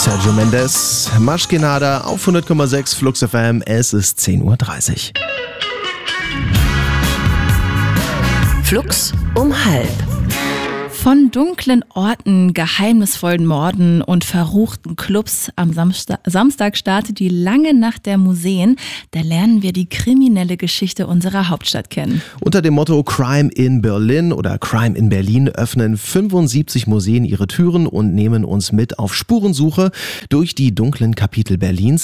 Sergio Mendes, Maschkenada auf 100,6 Flux FM. Es ist 10:30 Uhr. Flux um 12:30. Von dunklen Orten, geheimnisvollen Morden und verruchten Clubs am Samstag startet die lange Nacht der Museen. Da lernen wir die kriminelle Geschichte unserer Hauptstadt kennen. Unter dem Motto Crime in Berlin oder Crime in Berlin öffnen 75 Museen ihre Türen und nehmen uns mit auf Spurensuche durch die dunklen Kapitel Berlins.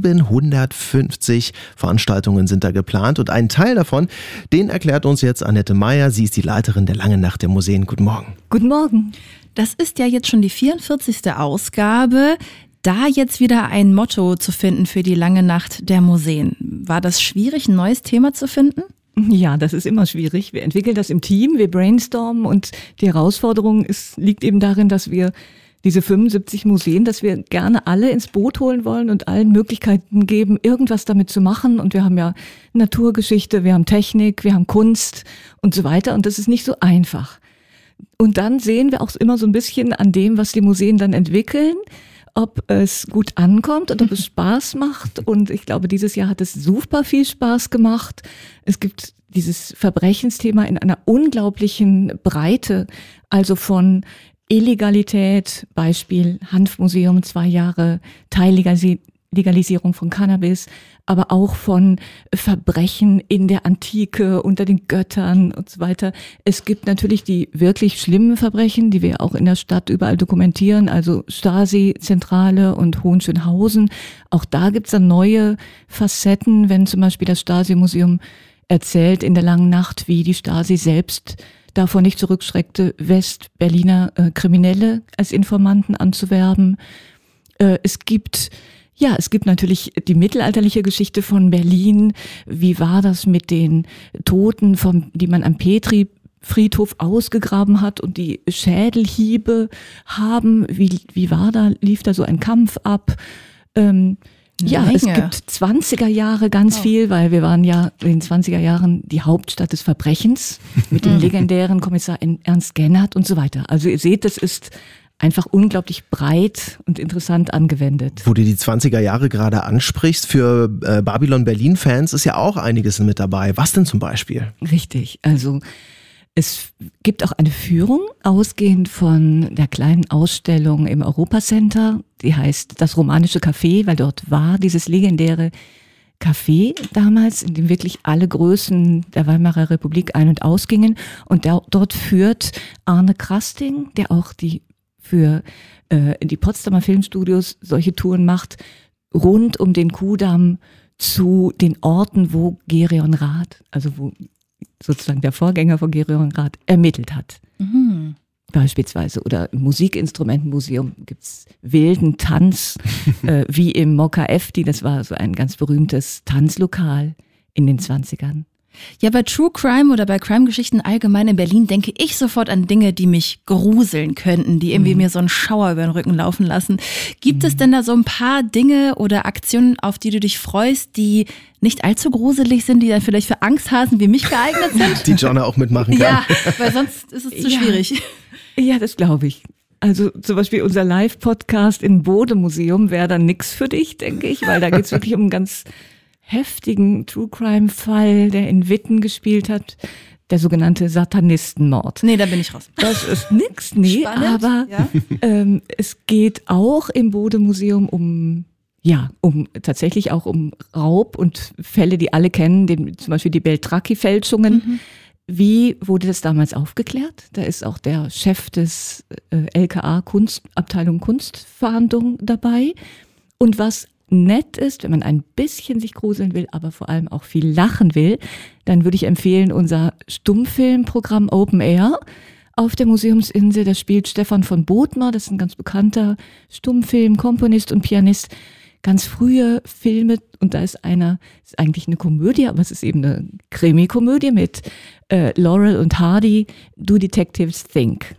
750 Veranstaltungen sind da geplant und einen Teil davon, den erklärt uns jetzt Annette Meyer. Sie ist die Leiterin der langen Nacht der Museen. Guten Morgen. Guten Morgen. Das ist ja jetzt schon die 44. Ausgabe. Da jetzt wieder ein Motto zu finden für die lange Nacht der Museen. War das schwierig, ein neues Thema zu finden? Ja, das ist immer schwierig. Wir entwickeln das im Team, wir brainstormen und die Herausforderung liegt eben darin, dass wir diese 75 Museen, dass wir gerne alle ins Boot holen wollen und allen Möglichkeiten geben, irgendwas damit zu machen. Und wir haben ja Naturgeschichte, wir haben Technik, wir haben Kunst und so weiter. Und das ist nicht so einfach. Und dann sehen wir auch immer so ein bisschen an dem, was die Museen dann entwickeln, ob es gut ankommt und ob es Spaß macht. Und ich glaube, dieses Jahr hat es super viel Spaß gemacht. Es gibt dieses Verbrechensthema in einer unglaublichen Breite, also von Illegalität, Beispiel Hanfmuseum, 2 Jahre Teillegalisierung von Cannabis, aber auch von Verbrechen in der Antike, unter den Göttern und so weiter. Es gibt natürlich die wirklich schlimmen Verbrechen, die wir auch in der Stadt überall dokumentieren, also Stasi-Zentrale und Hohenschönhausen. Auch da gibt's dann neue Facetten, wenn zum Beispiel das Stasi-Museum erzählt in der langen Nacht, wie die Stasi selbst davor nicht zurückschreckte, West-Berliner Kriminelle als Informanten anzuwerben. Es gibt natürlich die mittelalterliche Geschichte von Berlin. Wie war das mit den Toten, die man am Petri-Friedhof ausgegraben hat und die Schädelhiebe haben? Lief da so ein Kampf ab? Es gibt 20er Jahre ganz viel, weil wir waren ja in den 20er Jahren die Hauptstadt des Verbrechens mit dem legendären Kommissar Ernst Gennert und so weiter. Also ihr seht, das ist einfach unglaublich breit und interessant angewendet. Wo du die 20er Jahre gerade ansprichst, für Babylon Berlin-Fans ist ja auch einiges mit dabei. Was denn zum Beispiel? Richtig, also es gibt auch eine Führung, ausgehend von der kleinen Ausstellung im Europacenter. Die heißt Das romanische Café, weil dort war dieses legendäre Café damals, in dem wirklich alle Größen der Weimarer Republik ein- und ausgingen. Und dort führt Arne Krasting, der auch für die Potsdamer Filmstudios solche Touren macht, rund um den Kuhdamm zu den Orten, wo Gereon Rath, also wo sozusagen der Vorgänger von Gereon Rath ermittelt hat. Mhm. Beispielsweise. Oder im Musikinstrumentenmuseum gibt's wilden Tanz, wie im Mokka Efti, das war so ein ganz berühmtes Tanzlokal in den 20ern. Ja, bei True Crime oder bei Crime-Geschichten allgemein in Berlin denke ich sofort an Dinge, die mich gruseln könnten, die irgendwie mir so einen Schauer über den Rücken laufen lassen. Gibt es denn da so ein paar Dinge oder Aktionen, auf die du dich freust, die nicht allzu gruselig sind, die dann vielleicht für Angsthasen wie mich geeignet sind? Die Jonna auch mitmachen kann. Ja, weil sonst ist es zu schwierig. Ja, das glaube ich. Also zum Beispiel unser Live-Podcast im Bode-Museum wäre dann nix für dich, denke ich, weil da geht's wirklich um einen ganz heftigen True-Crime-Fall, der in Witten gespielt hat, der sogenannte Satanistenmord. Nee, da bin ich raus. Das ist nix, nee, Spannend, aber ja. Es geht auch im Bode-Museum tatsächlich auch um Raub und Fälle, die alle kennen, zum Beispiel die Beltracchi-Fälschungen. Mhm. Wie wurde das damals aufgeklärt? Da ist auch der Chef des LKA Abteilung Kunstverhandlung dabei. Und was nett ist, wenn man ein bisschen sich gruseln will, aber vor allem auch viel lachen will, dann würde ich empfehlen unser Stummfilmprogramm Open Air auf der Museumsinsel. Das spielt Stefan von Bothmer, das ist ein ganz bekannter Stummfilmkomponist und Pianist. Ganz frühe Filme, und da ist eigentlich eine Komödie, aber es ist eben eine Krimi-Komödie mit Laurel und Hardy, Do Detectives Think.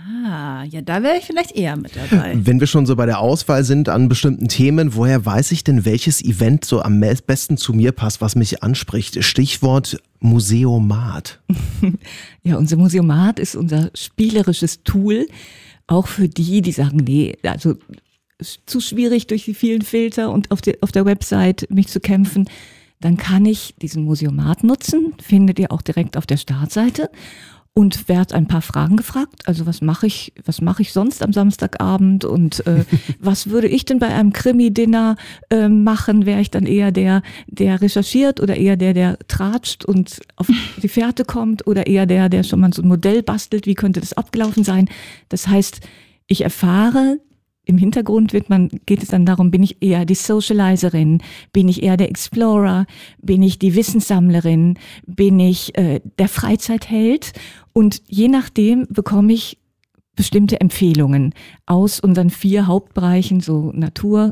Ja, da wäre ich vielleicht eher mit dabei. Wenn wir schon so bei der Auswahl sind an bestimmten Themen, woher weiß ich denn, welches Event so am besten zu mir passt, was mich anspricht? Stichwort Museomat. Ja, unser Museomat ist unser spielerisches Tool, auch für die sagen, nee, also zu schwierig durch die vielen Filter und auf der Website mich zu kämpfen, dann kann ich diesen Museomat nutzen, findet ihr auch direkt auf der Startseite. Und werde ein paar Fragen gefragt. Also was mache ich sonst am Samstagabend und was würde ich denn bei einem Krimi-Dinner machen? Wäre ich dann eher der recherchiert oder eher der tratscht und auf die Fährte kommt oder eher der schon mal so ein Modell bastelt? Wie könnte das abgelaufen sein? Das heißt, ich erfahre, im Hintergrund geht es dann darum, bin ich eher die Socializerin, bin ich eher der Explorer, bin ich die Wissenssammlerin, bin ich der Freizeitheld, und je nachdem bekomme ich bestimmte Empfehlungen aus unseren 4 Hauptbereichen, so Natur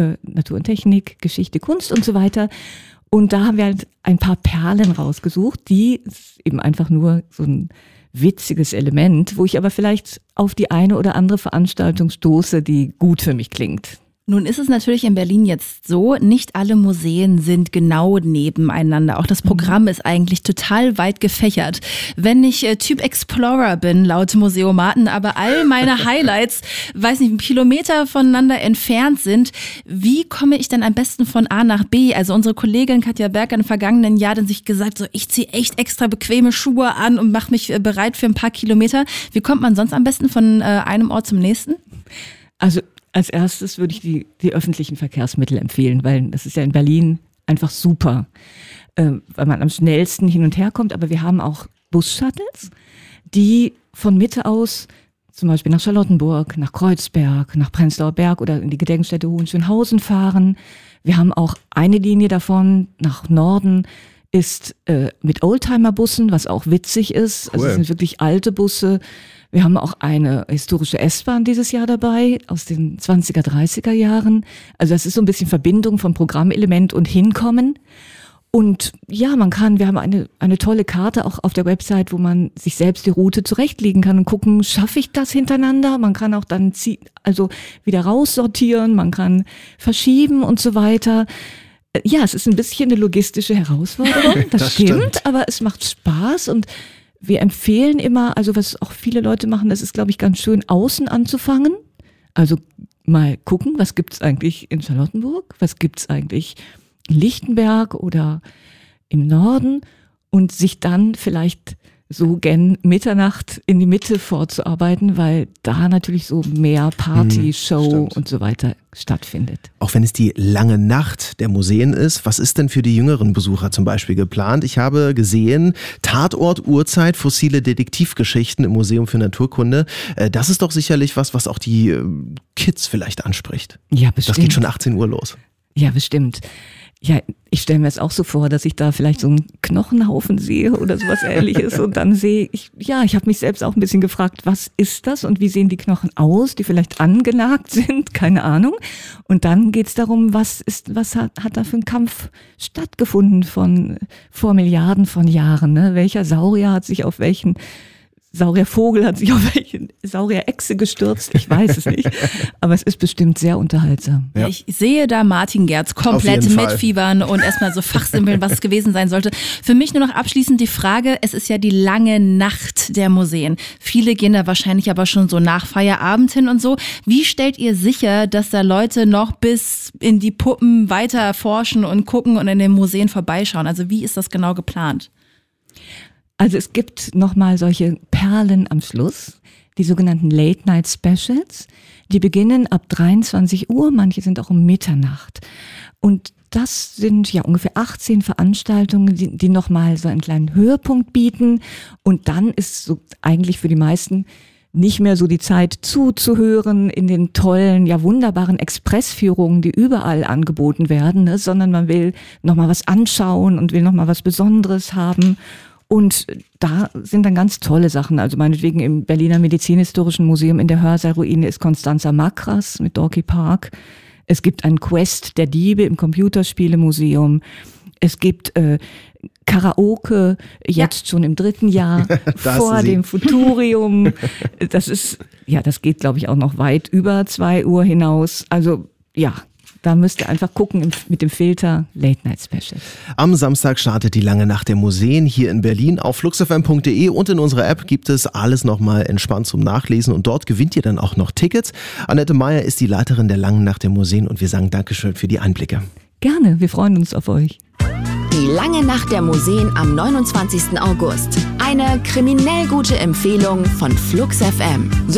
und Technik, Geschichte, Kunst und so weiter. Und da haben wir halt ein paar Perlen rausgesucht, die eben einfach nur so ein witziges Element, wo ich aber vielleicht auf die eine oder andere Veranstaltung stoße, die gut für mich klingt. Nun ist es natürlich in Berlin jetzt so, nicht alle Museen sind genau nebeneinander. Auch das Programm ist eigentlich total weit gefächert. Wenn ich Typ Explorer bin, laut Museomaten, aber all meine Highlights, weiß nicht, 1 Kilometer voneinander entfernt sind, wie komme ich denn am besten von A nach B? Also unsere Kollegin Katja Berg im vergangenen Jahr hat sich gesagt, so, ich ziehe echt extra bequeme Schuhe an und mache mich bereit für ein paar Kilometer. Wie kommt man sonst am besten von einem Ort zum nächsten? Also als erstes würde ich die öffentlichen Verkehrsmittel empfehlen, weil das ist ja in Berlin einfach super, weil man am schnellsten hin und her kommt. Aber wir haben auch Bus-Shuttles, die von Mitte aus zum Beispiel nach Charlottenburg, nach Kreuzberg, nach Prenzlauer Berg oder in die Gedenkstätte Hohenschönhausen fahren. Wir haben auch eine Linie davon nach Norden, ist mit Oldtimer-Bussen, was auch witzig ist. Cool. Also es sind wirklich alte Busse. Wir haben auch eine historische S-Bahn dieses Jahr dabei, aus den 20er, 30er Jahren. Also das ist so ein bisschen Verbindung von Programmelement und Hinkommen. Und ja, wir haben eine tolle Karte auch auf der Website, wo man sich selbst die Route zurechtlegen kann und gucken, schaffe ich das hintereinander? Man kann auch dann wieder raussortieren, man kann verschieben und so weiter. Ja, es ist ein bisschen eine logistische Herausforderung, das stimmt, aber es macht Spaß und wir empfehlen immer, also was auch viele Leute machen, das ist, glaube ich, ganz schön, außen anzufangen. Also mal gucken, was gibt's eigentlich in Charlottenburg, was gibt's eigentlich in Lichtenberg oder im Norden und sich dann vielleicht so gen Mitternacht in die Mitte vorzuarbeiten, weil da natürlich so mehr Party, Show und so weiter stattfindet. Auch wenn es die lange Nacht der Museen ist, was ist denn für die jüngeren Besucher zum Beispiel geplant? Ich habe gesehen, Tatort, Uhrzeit, fossile Detektivgeschichten im Museum für Naturkunde. Das ist doch sicherlich was auch die Kids vielleicht anspricht. Ja, bestimmt. Das geht schon 18 Uhr los. Ja, bestimmt. Ja, ich stelle mir es auch so vor, dass ich da vielleicht so einen Knochenhaufen sehe oder sowas Ähnliches und dann sehe ich, ich habe mich selbst auch ein bisschen gefragt, was ist das und wie sehen die Knochen aus, die vielleicht angenagt sind, keine Ahnung. Und dann geht es darum, was hat da für ein Kampf stattgefunden vor Milliarden von Jahren, ne? Welcher Saurier hat sich auf welchen Sauriervogel hat sich auf welche Saurierechse gestürzt, ich weiß es nicht. Aber es ist bestimmt sehr unterhaltsam. Ja. Ich sehe da Martin Gerz komplett mitfiebern und erstmal so fachsimpeln, was es gewesen sein sollte. Für mich nur noch abschließend die Frage, es ist ja die lange Nacht der Museen. Viele gehen da wahrscheinlich aber schon so nach Feierabend hin und so. Wie stellt ihr sicher, dass da Leute noch bis in die Puppen weiter forschen und gucken und in den Museen vorbeischauen? Also wie ist das genau geplant? Also es gibt nochmal solche Perlen am Schluss, die sogenannten Late-Night-Specials. Die beginnen ab 23 Uhr, manche sind auch um Mitternacht. Und das sind ja ungefähr 18 Veranstaltungen, die nochmal so einen kleinen Höhepunkt bieten. Und dann ist so eigentlich für die meisten nicht mehr so die Zeit zuzuhören in den tollen, ja wunderbaren Expressführungen, die überall angeboten werden, ne? Sondern man will nochmal was anschauen und will nochmal was Besonderes haben. Und da sind dann ganz tolle Sachen. Also meinetwegen im Berliner Medizinhistorischen Museum in der Hörsaalruine ist Constanza Makras mit Dorky Park. Es gibt einen Quest der Diebe im Computerspielemuseum. Es gibt Karaoke, jetzt schon im 3. Jahr, vor dem Futurium. Das geht, glaube ich, auch noch weit über 2 Uhr hinaus. Also ja, Da müsst ihr einfach gucken mit dem Filter Late Night Special. Am Samstag startet die lange Nacht der Museen hier in Berlin. Auf fluxfm.de und in unserer App gibt es alles nochmal entspannt zum Nachlesen und dort gewinnt ihr dann auch noch Tickets. Annette Meyer ist die Leiterin der langen Nacht der Museen und wir sagen Dankeschön für die Einblicke. Gerne, wir freuen uns auf euch. Die lange Nacht der Museen am 29. August. Eine kriminell gute Empfehlung von Flux FM.